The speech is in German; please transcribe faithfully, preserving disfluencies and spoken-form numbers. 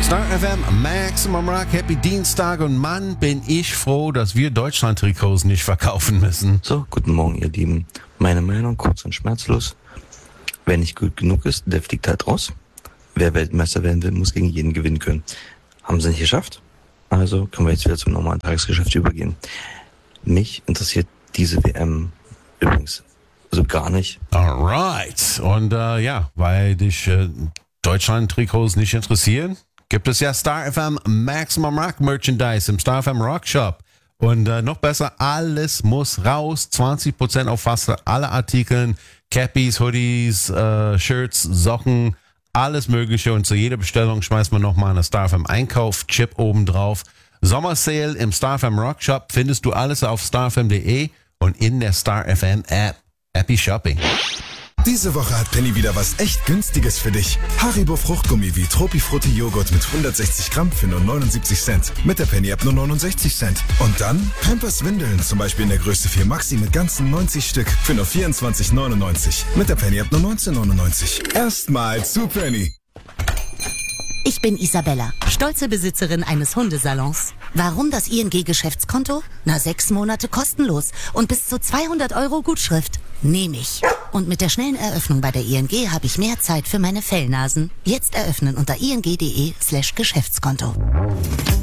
Star F M, Maximum Rock, Happy Dienstag und Mann, bin ich froh, dass wir Deutschland-Trikots nicht verkaufen müssen. So, guten Morgen, ihr Lieben. Meine Meinung, kurz und schmerzlos. Wer nicht gut genug ist, der fliegt halt raus. Wer Weltmeister werden will, muss gegen jeden gewinnen können. Haben sie nicht geschafft? Also können wir jetzt wieder zum normalen Tagesgeschäft übergehen. Mich interessiert diese W M übrigens so gar nicht. Alright. Und äh, ja, weil dich äh, Deutschland-Trikots nicht interessieren, gibt es ja Star F M Maximum Rock Merchandise im Star F M Rock Shop. Und äh, noch besser, alles muss raus. zwanzig Prozent auf fast alle Artikeln. Cappies, Hoodies, äh, Shirts, Socken, alles mögliche. Und zu jeder Bestellung schmeißt man nochmal eine Star F M Einkauf-Chip oben drauf. Sommersale im Star F M Rock Shop findest du alles auf starfm punkt de und in der Star F M App. Happy Shopping. Diese Woche hat Penny wieder was echt Günstiges für dich. Haribo Fruchtgummi wie Tropifrutti Joghurt mit hundertsechzig Gramm für nur neunundsiebzig Cent. Mit der Penny-App nur neunundsechzig Cent. Und dann Pampers Windeln, zum Beispiel in der Größe vier Maxi mit ganzen neunzig Stück für nur vierundzwanzig neunundneunzig. Mit der Penny-App nur neunzehn neunundneunzig. Erstmal zu Penny. Ich bin Isabella, stolze Besitzerin eines Hundesalons. Warum das I N G-Geschäftskonto? Na, sechs Monate kostenlos und bis zu zweihundert Euro Gutschrift. Nehme ich. Und mit der schnellen Eröffnung bei der I N G habe ich mehr Zeit für meine Fellnasen. Jetzt eröffnen unter ing punkt de slash Geschäftskonto.